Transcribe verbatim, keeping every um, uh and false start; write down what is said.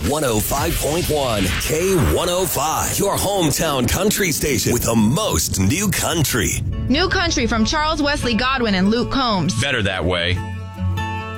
one oh five point one K one oh five, your hometown country station with the most new country. New country from Charles Wesley Godwin and Luke Combs. Better that way.